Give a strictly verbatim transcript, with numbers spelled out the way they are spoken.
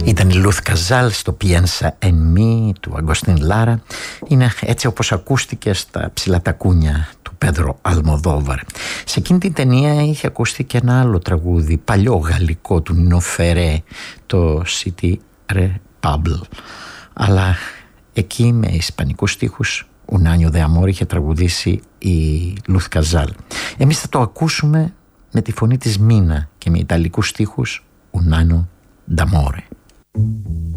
Ήταν η Λουθ Καζάλ στο Piensa en mí του Αγκοστίν Λάρα. Είναι έτσι όπως ακούστηκε στα ψηλά τακούνια του Πέδρο Αλμοδόβαρ. Σε εκείνη την ταινία είχε ακούσει και ένα άλλο τραγούδι, παλιό γαλλικό του Νίνο Φερέ, το City Repable. Αλλά εκεί με ισπανικούς στίχους Un año de amor είχε τραγουδήσει η Λουθ Καζάλ. Εμείς θα το ακούσουμε με τη φωνή της Μίνα και με ιταλικούς στίχους Un anno d'amore.